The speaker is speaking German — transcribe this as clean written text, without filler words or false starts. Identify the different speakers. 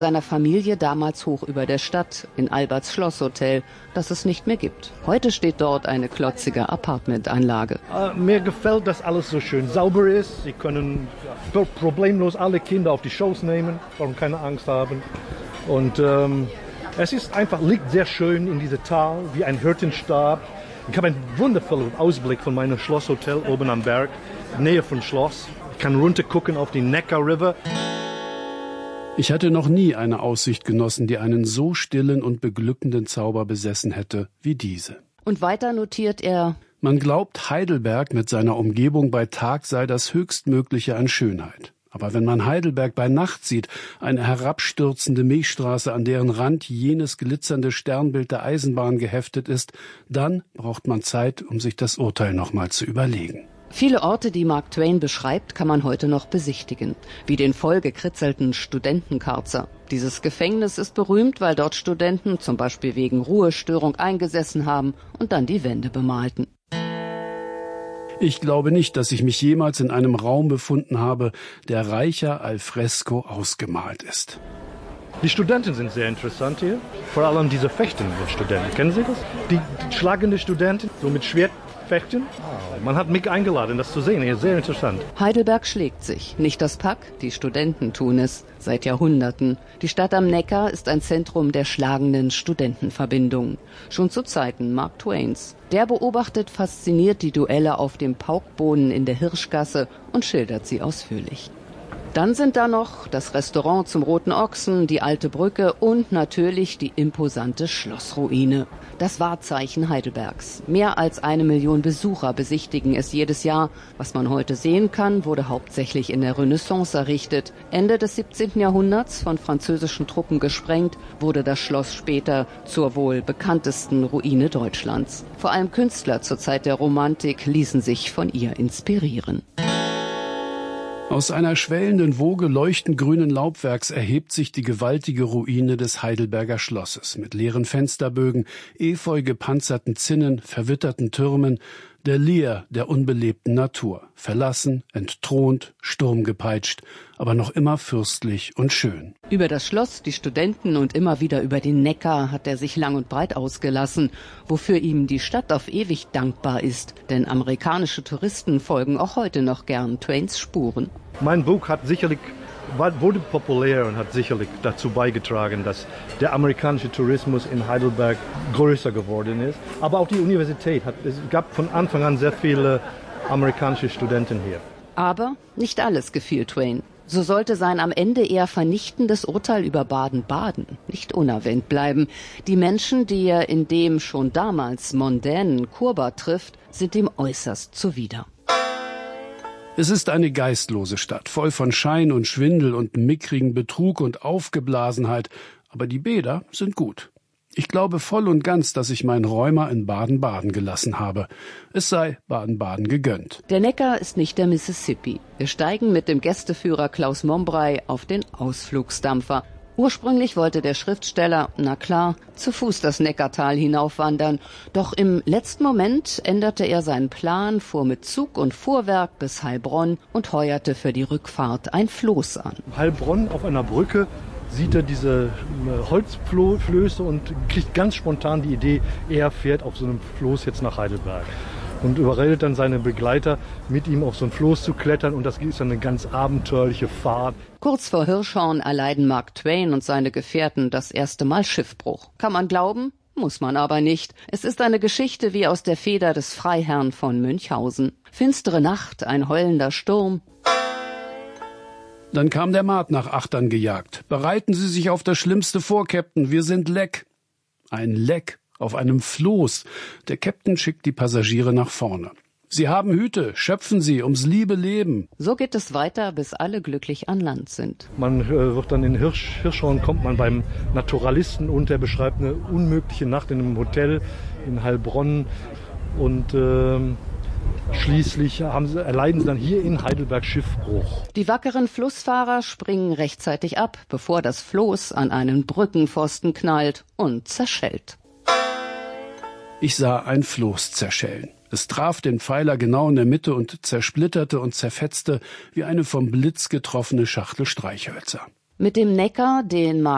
Speaker 1: Seiner Familie damals hoch über der Stadt, in Alberts Schlosshotel, das es nicht mehr gibt. Heute steht dort eine klotzige Apartmentanlage.
Speaker 2: Mir gefällt, dass alles so schön sauber ist. Sie können problemlos alle Kinder auf die Schoß nehmen, warum keine Angst haben. Und es ist einfach, liegt sehr schön in diesem Tal, wie ein Hirtenstab. Ich habe einen wundervollen Ausblick von meinem Schlosshotel oben am Berg, Nähe vom Schloss. Ich kann runter gucken auf die Neckar River.
Speaker 3: Ich hatte noch nie eine Aussicht genossen, die einen so stillen und beglückenden Zauber besessen hätte wie diese.
Speaker 1: Und weiter notiert er:
Speaker 3: Man glaubt, Heidelberg mit seiner Umgebung bei Tag sei das Höchstmögliche an Schönheit. Aber wenn man Heidelberg bei Nacht sieht, eine herabstürzende Milchstraße, an deren Rand jenes glitzernde Sternbild der Eisenbahn geheftet ist, dann braucht man Zeit, um sich das Urteil nochmal zu überlegen.
Speaker 1: Viele Orte, die Mark Twain beschreibt, kann man heute noch besichtigen, wie den vollgekritzelten Studentenkarzer. Dieses Gefängnis ist berühmt, weil dort Studenten zum Beispiel wegen Ruhestörung eingesessen haben und dann die Wände bemalten.
Speaker 3: Ich glaube nicht, dass ich mich jemals in einem Raum befunden habe, der reicher al fresco ausgemalt ist.
Speaker 2: Die Studenten sind sehr interessant hier, vor allem diese fechtenden Studenten. Kennen Sie das? Die schlagenden Studenten, so mit Schwert fechten. Man hat mich eingeladen, das zu sehen. Hier, sehr interessant.
Speaker 1: Heidelberg schlägt sich. Nicht das Pack, die Studenten tun es. Seit Jahrhunderten. Die Stadt am Neckar ist ein Zentrum der schlagenden Studentenverbindungen. Schon zu Zeiten Mark Twains. Der beobachtet fasziniert die Duelle auf dem Paukboden in der Hirschgasse und schildert sie ausführlich. Dann sind da noch das Restaurant zum Roten Ochsen, die alte Brücke und natürlich die imposante Schlossruine. Das Wahrzeichen Heidelbergs. Mehr als 1 Million Besucher besichtigen es jedes Jahr. Was man heute sehen kann, wurde hauptsächlich in der Renaissance errichtet. Ende des 17. Jahrhunderts von französischen Truppen gesprengt, wurde das Schloss später zur wohl bekanntesten Ruine Deutschlands. Vor allem Künstler zur Zeit der Romantik ließen sich von ihr inspirieren.
Speaker 3: Aus einer schwellenden Woge leuchtend grünen Laubwerks erhebt sich die gewaltige Ruine des Heidelberger Schlosses mit leeren Fensterbögen, efeu gepanzerten Zinnen, verwitterten Türmen, der Leer der unbelebten Natur, verlassen, entthront, sturmgepeitscht, aber noch immer fürstlich und schön.
Speaker 1: Über das Schloss, die Studenten und immer wieder über den Neckar hat er sich lang und breit ausgelassen, wofür ihm die Stadt auf ewig dankbar ist, denn amerikanische Touristen folgen auch heute noch gern Twains Spuren.
Speaker 2: Mein Buch wurde populär und hat sicherlich dazu beigetragen, dass der amerikanische Tourismus in Heidelberg größer geworden ist. Aber auch die Universität es gab von Anfang an sehr viele amerikanische Studenten hier.
Speaker 1: Aber nicht alles gefiel Twain. So sollte sein am Ende eher vernichtendes Urteil über Baden-Baden nicht unerwähnt bleiben. Die Menschen, die er in dem schon damals mondänen Kurba trifft, sind ihm äußerst zuwider.
Speaker 3: Es ist eine geistlose Stadt, voll von Schein und Schwindel und mickrigen Betrug und Aufgeblasenheit. Aber die Bäder sind gut. Ich glaube voll und ganz, dass ich meinen Rheuma in Baden-Baden gelassen habe. Es sei Baden-Baden gegönnt.
Speaker 1: Der Neckar ist nicht der Mississippi. Wir steigen mit dem Gästeführer Klaus Mombrey auf den Ausflugsdampfer. Ursprünglich wollte der Schriftsteller, na klar, zu Fuß das Neckartal hinaufwandern. Doch im letzten Moment änderte er seinen Plan, fuhr mit Zug und Fuhrwerk bis Heilbronn und heuerte für die Rückfahrt ein Floß an.
Speaker 2: Heilbronn auf einer Brücke sieht er diese Holzflöße und kriegt ganz spontan die Idee, er fährt auf so einem Floß jetzt nach Heidelberg. Und überredet dann seine Begleiter, mit ihm auf so ein Floß zu klettern. Und das ist eine ganz abenteuerliche Fahrt.
Speaker 1: Kurz vor Hirschhorn erleiden Mark Twain und seine Gefährten das erste Mal Schiffbruch. Kann man glauben? Muss man aber nicht. Es ist eine Geschichte wie aus der Feder des Freiherrn von Münchhausen. Finstere Nacht, ein heulender Sturm.
Speaker 3: Dann kam der Maat nach Achtern gejagt. Bereiten Sie sich auf das Schlimmste vor, Captain. Wir sind Leck. Ein Leck. Auf einem Floß. Der Captain schickt die Passagiere nach vorne. Sie haben Hüte, schöpfen sie ums liebe Leben.
Speaker 1: So geht es weiter, bis alle glücklich an Land sind.
Speaker 2: Man wird dann in Hirschhorn, kommt man beim Naturalisten und der beschreibt eine unmögliche Nacht in einem Hotel in Heilbronn. Und schließlich erleiden sie dann hier in Heidelberg Schiffbruch.
Speaker 1: Die wackeren Flussfahrer springen rechtzeitig ab, bevor das Floß an einen Brückenpfosten knallt und zerschellt.
Speaker 3: Ich sah ein Floß zerschellen. Es traf den Pfeiler genau in der Mitte und zersplitterte und zerfetzte wie eine vom Blitz getroffene Schachtel Streichhölzer.
Speaker 1: Mit dem Neckar, den